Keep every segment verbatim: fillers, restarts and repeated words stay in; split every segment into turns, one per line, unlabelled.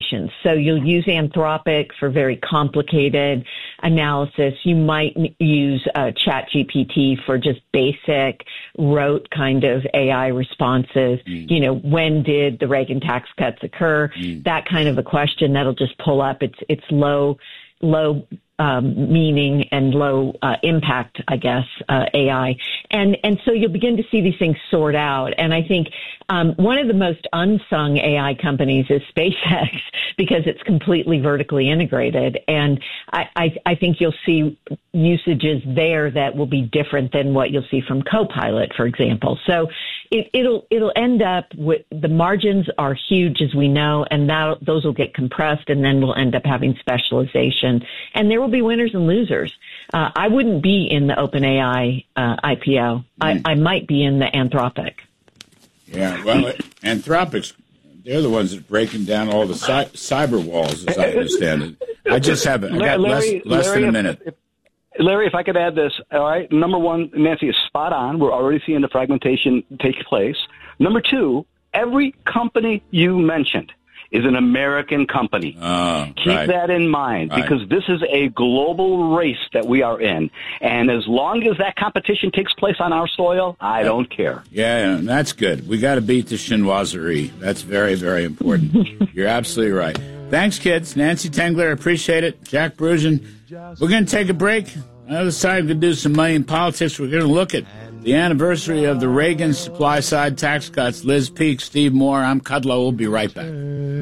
functions. So you'll use Anthropic for very complicated analysis. You might use uh, ChatGPT for just basic, rote kind of A I responses. Mm. You know, when did the Reagan tax cuts occur? Mm. That kind of a question that'll just pull up. It's it's low, low um, meaning and low uh, impact, I guess, uh, A I. And and so you'll begin to see these things sort out. And I think um, one of the most unsung A I companies is SpaceX because it's completely vertically integrated. And I, I, I think you'll see usages there that will be different than what you'll see from Copilot, for example. So it, it'll it'll end up with the margins are huge, as we know, and that those will get compressed, and then we'll end up having specialization. And there will be winners and losers. Uh, I wouldn't be in the OpenAI uh, I P O. Mm. I, I might be in the Anthropic.
Yeah, well, Anthropic's, they're the ones that are breaking down all the cy- cyber walls, as I understand it. I just have I got Larry, less, less Larry, than a minute.
If, if, Larry, if I could add this, all right, number one, Nancy is spot on. We're already seeing the fragmentation take place. Number two, every company you mentioned is an American company.
Oh,
Keep
right.
that in mind,
right.
because this is a global race that we are in. And as long as that competition takes place on our soil, I don't care.
Yeah, yeah, that's good. We got to beat the chinoiserie. That's very, very important. You're absolutely right. Thanks, kids. Nancy Tengler, appreciate it. Jack Brujan. We're going to take a break. On the other side, we're going to do some money in politics. We're going to look at the anniversary of the Reagan supply-side tax cuts. Liz Peek, Steve Moore, I'm Kudlow. We'll be right back.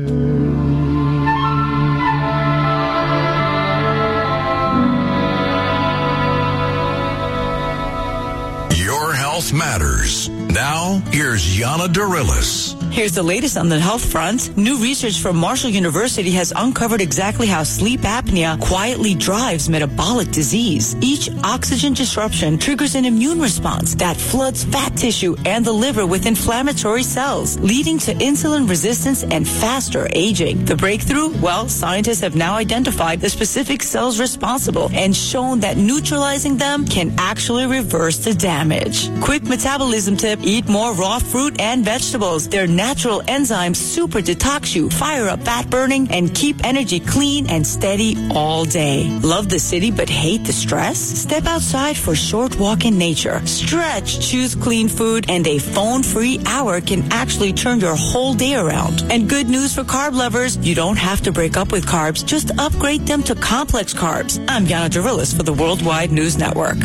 Your health matters. Now, here's Yana Darilis.
Here's the latest on the health front. New research from Marshall University has uncovered exactly how sleep apnea quietly drives metabolic disease. Each oxygen disruption triggers an immune response that floods fat tissue and the liver with inflammatory cells, leading to insulin resistance and faster aging. The breakthrough? Well, scientists have now identified the specific cells responsible and shown that neutralizing them can actually reverse the damage. Quick metabolism tip: eat more raw fruit and vegetables. They're natural enzymes super detox you, fire up fat burning, and keep energy clean and steady all day. Love the city but hate the stress? Step outside for a short walk in nature. Stretch, choose clean food, and a phone-free hour can actually turn your whole day around. And good news for carb lovers, you don't have to break up with carbs, just upgrade them to complex carbs. I'm Yana Darilis for the Worldwide News Network.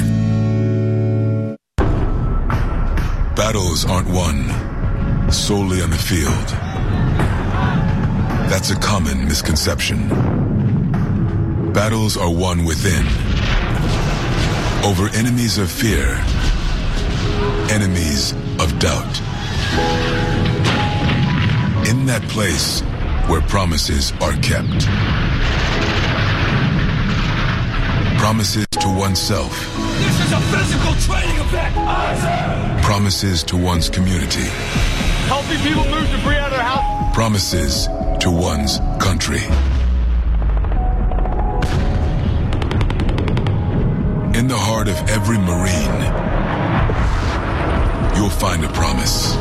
Battles aren't won solely on the field. That's a common misconception. Battles are won within, over enemies of fear, enemies of doubt. In that place where promises are kept. Promises to oneself.
This is a physical training event!
Promises to one's community.
Helping people move debris out of their house.
Promises to one's country. In the heart of every Marine, you'll find a promise.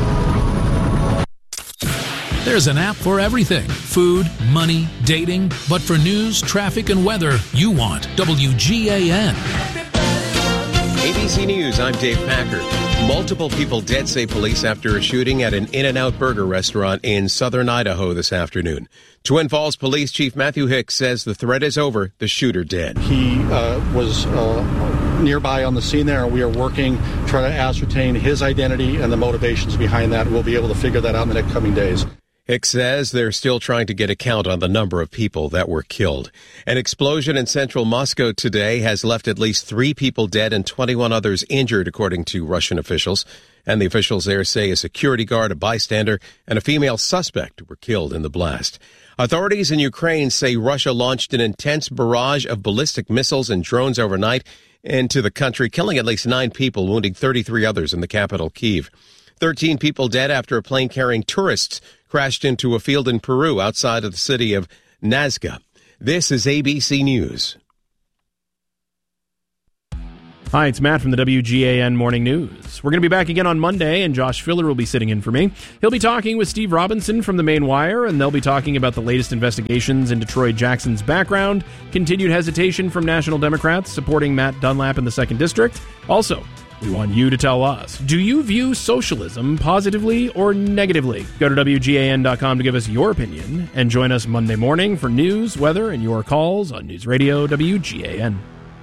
There's an app for everything. Food, money, dating. But for news, traffic, and weather, you want W G A N.
A B C News, I'm Dave Packer. Multiple people dead, say police, after a shooting at an In-N-Out burger restaurant in southern Idaho this afternoon. Twin Falls Police Chief Matthew Hicks says the threat is over, the shooter dead.
He uh, was uh, nearby on the scene there, and we are working, trying to ascertain his identity and the motivations behind that. We'll be able to figure that out in the next coming days.
Hicks says they're still trying to get a count on the number of people that were killed. An explosion in central Moscow today has left at least three people dead and twenty-one others injured, according to Russian officials. And the officials there say a security guard, a bystander, and a female suspect were killed in the blast. Authorities in Ukraine say Russia launched an intense barrage of ballistic missiles and drones overnight into the country, killing at least nine people, wounding thirty-three others in the capital, Kyiv. Thirteen people dead after a plane carrying tourists crashed into a field in Peru outside of the city of Nazca. This is A B C News.
Hi, it's Matt from the W G A N Morning News. We're going to be back again on Monday, and Josh Filler will be sitting in for me. He'll be talking with Steve Robinson from the Maine Wire, and they'll be talking about the latest investigations into Troy Jackson's background, continued hesitation from National Democrats supporting Matt Dunlap in the second District. Also, we want you to tell us, do you view socialism positively or negatively? Go to W G A N dot com to give us your opinion, and join us Monday morning for news, weather, and your calls on News Radio W G A N.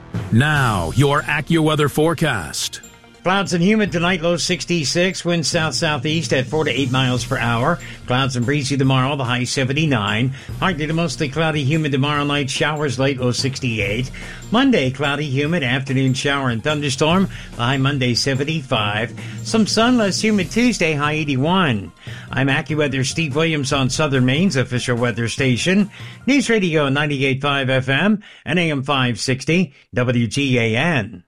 Now, your AccuWeather forecast.
Clouds and humid tonight, low sixty-six, winds south-southeast at four to eight miles per hour. Clouds and breezy tomorrow, the high seventy-nine. Partly to mostly cloudy, humid tomorrow night, showers late, low sixty-eight. Monday, cloudy, humid, afternoon shower and thunderstorm, the high Monday seventy-five. Some sun, less humid Tuesday, high eighty-one. I'm AccuWeather Steve Williams on Southern Maine's official weather station. News Radio ninety-eight point five F M and A M five sixty, W G A N.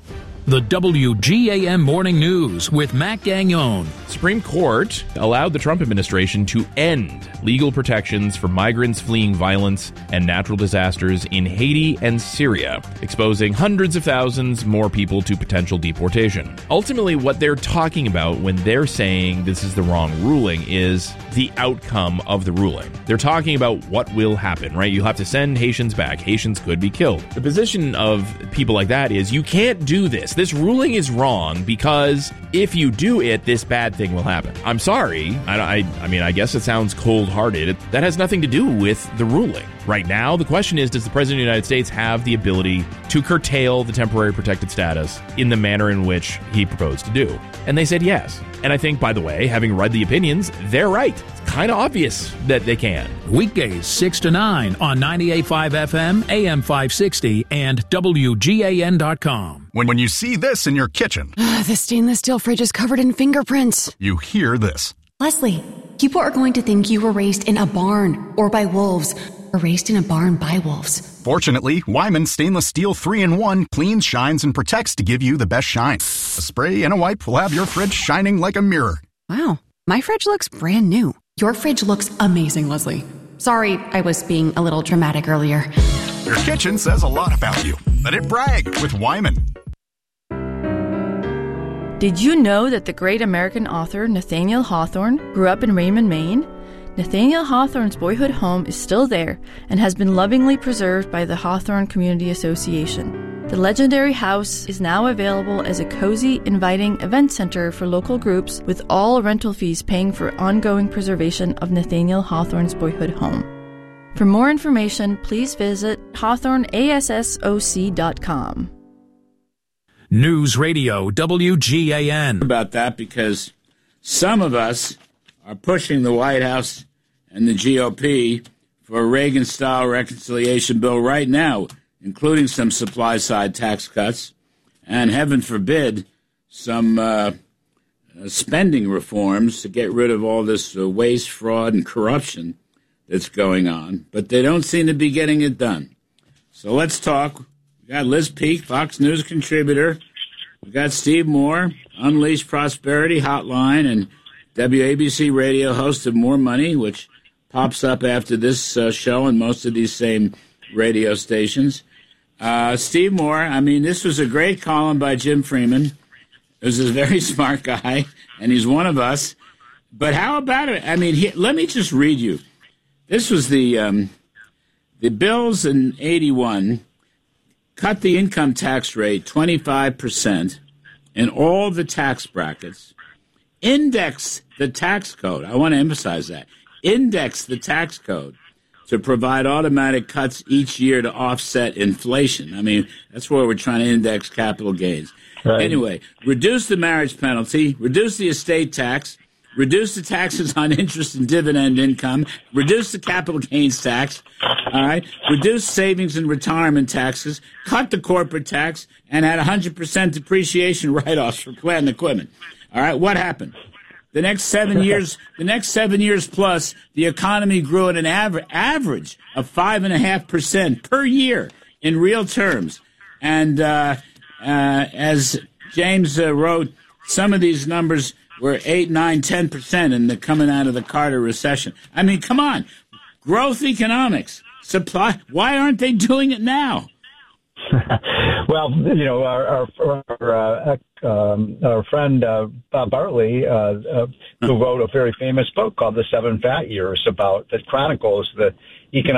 The W G A M Morning News with Matt Gagnon.
Supreme Court allowed the Trump administration to end legal protections for migrants fleeing violence and natural disasters in Haiti and Syria, exposing hundreds of thousands more people to potential deportation. Ultimately, what they're talking about when they're saying this is the wrong ruling is the outcome of the ruling. They're talking about what will happen, right? You'll have to send Haitians back. Haitians could be killed. The position of people like that is you can't do this. This ruling is wrong because if you do it, this bad thing will happen. I'm sorry. I, I, I mean, I guess it sounds cold-hearted. It, that has nothing to do with the ruling. Right now, the question is, does the President of the United States have the ability to curtail the temporary protected status in the manner in which he proposed to do? And they said yes. And I think, by the way, having read the opinions, they're right. It's kind of obvious that they can.
Weekdays six to nine on ninety-eight point five F M, A M five sixty, and W G A N dot com.
When, when you see this in your kitchen,
the stainless steel fridge is covered in fingerprints.
You hear this.
Leslie, people are going to think you were raised in a barn or by wolves, or raised in a barn by wolves.
Fortunately, Wyman Stainless Steel three in one cleans, shines, and protects to give you the best shine. A spray and a wipe will have your fridge shining like a mirror.
Wow, my fridge looks brand new. Your fridge looks amazing, Leslie. Sorry, I was being a little dramatic earlier.
Your kitchen says a lot about you. Let it brag with Wyman.
Did you know that the great American author Nathaniel Hawthorne grew up in Raymond, Maine? Nathaniel Hawthorne's boyhood home is still there and has been lovingly preserved by the Hawthorne Community Association. The legendary house is now available as a cozy, inviting event center for local groups, with all rental fees paying for ongoing preservation of Nathaniel Hawthorne's boyhood home. For more information, please visit hawthorne a s s o c dot com.
News Radio W G A N.
About that, because some of us are pushing the White House and the G O P for a Reagan-style reconciliation bill right now, including some supply-side tax cuts and, heaven forbid, some uh, spending reforms to get rid of all this uh, waste, fraud, and corruption that's going on. But they don't seem to be getting it done. So let's talk. We got Liz Peek, Fox News contributor. We got Steve Moore, Unleash Prosperity Hotline, and W A B C Radio host of More Money, which pops up after this uh, show and most of these same radio stations. Uh, Steve Moore, I mean, this was a great column by Jim Freeman. He was a very smart guy, and he's one of us. But how about it? I mean, he, let me just read you. This was the um, the bills in eighty-one cut the income tax rate twenty-five percent in all the tax brackets, index the tax code. I want to emphasize that. Index the tax code to provide automatic cuts each year to offset inflation. I mean, that's where we're trying to index capital gains. Right. Anyway, reduce the marriage penalty, reduce the estate tax, reduce the taxes on interest and dividend income, reduce the capital gains tax, all right, reduce savings and retirement taxes, cut the corporate tax, and had one hundred percent depreciation write-offs for plant and equipment. All right, what happened? The next seven years, the next seven years plus, the economy grew at an aver- average of five and a half percent per year in real terms. And uh, uh, as James uh, wrote, some of these numbers were eight, nine, ten percent in the coming out of the Carter recession. I mean, come on, growth economics, supply. Why aren't they doing it now?
Well, you know, our our, our, uh, um, our friend uh, Bob Bartley, uh, uh, who wrote a very famous book called The Seven Fat Years, about that chronicles the economic